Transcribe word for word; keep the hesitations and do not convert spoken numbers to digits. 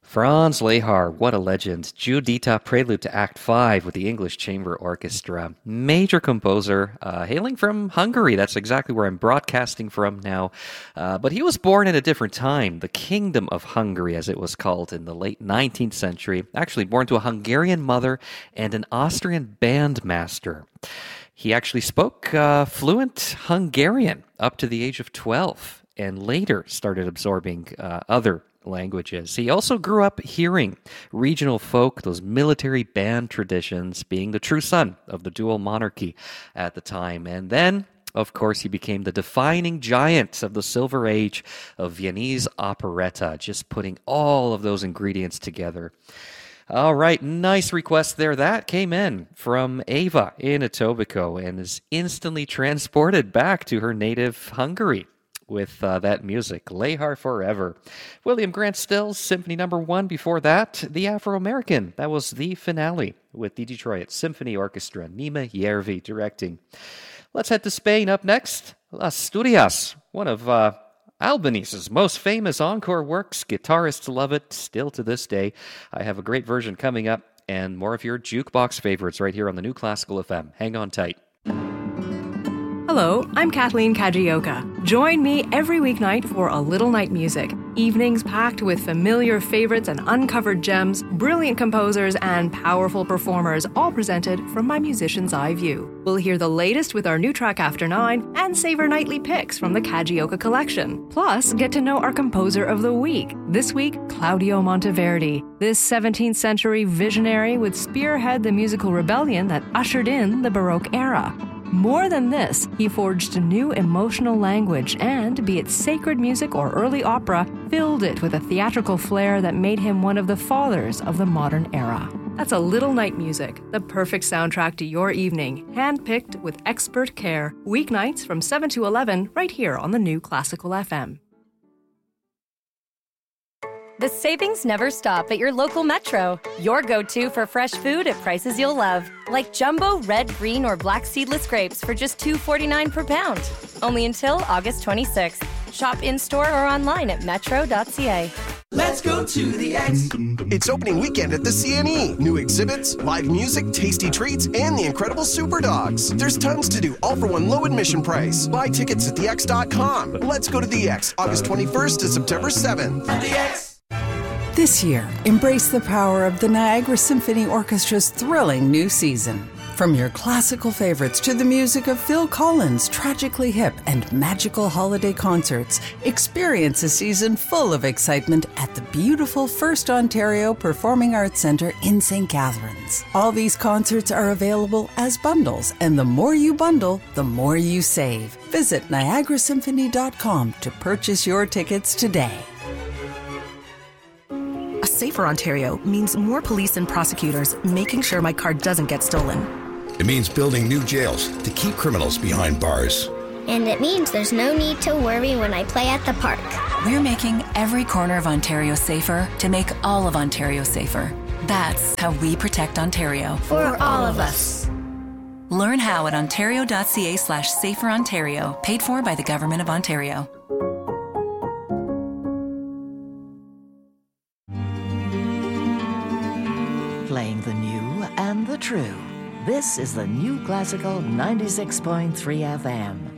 Franz Lehar, what a legend. Giuditta Prelude to Act five with the English Chamber Orchestra. Major composer, uh, hailing from Hungary. That's exactly where I'm broadcasting from now. Uh, but he was born in a different time, the Kingdom of Hungary, as it was called in the late nineteenth century. Actually born to a Hungarian mother and an Austrian bandmaster. He actually spoke uh, fluent Hungarian up to the age of twelve and later started absorbing uh, other languages. He also grew up hearing regional folk, those military band traditions, being the true son of the dual monarchy at the time. And then, of course, he became the defining giant of the Silver Age of Viennese operetta, just putting all of those ingredients together. All right, nice request there. That came in from Ava in Etobicoke and is instantly transported back to her native Hungary with uh, that music, Lehar Forever. William Grant Stills, Symphony Number One. Before that, The Afro-American. That was the finale with the Detroit Symphony Orchestra, Nima Järvi directing. Let's head to Spain. Up next, Asturias, one of uh, Albanese's most famous encore works. Guitarists love it still to this day. I have a great version coming up and more of your jukebox favorites right here on the New Classical F M. Hang on tight. Hello, I'm Kathleen Kajioka. Join me every weeknight for A Little Night Music. Evenings packed with familiar favorites and uncovered gems, brilliant composers, and powerful performers, all presented from my musician's eye view. We'll hear the latest with our new track After Nine and savor nightly picks from the Kajioka collection. Plus, get to know our composer of the week. This week, Claudio Monteverdi. This seventeenth century visionary would spearhead the musical rebellion that ushered in the Baroque era. More than this, he forged a new emotional language and, be it sacred music or early opera, filled it with a theatrical flair that made him one of the fathers of the modern era. That's A Little Night Music, the perfect soundtrack to your evening, handpicked with expert care. Weeknights from seven to eleven, right here on the New Classical F M. The savings never stop at your local Metro. Your go-to for fresh food at prices you'll love. Like jumbo red, green, or black seedless grapes for just two dollars and forty-nine cents per pound. Only until August twenty-sixth. Shop in-store or online at metro dot c a. Let's go to the X. It's opening weekend at the C N E. New exhibits, live music, tasty treats, and the incredible Super Dogs. There's tons to do, all for one low admission price. Buy tickets at the x dot com. Let's go to the X, August twenty-first to September seventh. The X. This year, embrace the power of the Niagara Symphony Orchestra's thrilling new season. From your classical favorites to the music of Phil Collins' tragically hip and magical holiday concerts, experience a season full of excitement at the beautiful First Ontario Performing Arts Centre in Saint Catharines. All these concerts are available as bundles, and the more you bundle, the more you save. Visit niagara symphony dot com to purchase your tickets today. A safer Ontario means more police and prosecutors making sure my car doesn't get stolen. It means building new jails to keep criminals behind bars. And it means there's no need to worry when I play at the park. We're making every corner of Ontario safer to make all of Ontario safer. That's how we protect Ontario. For all of us. Learn how at ontario dot c a slash safer Ontario, paid for by the Government of Ontario. Playing the new and the true. This is the New Classical ninety-six point three F M.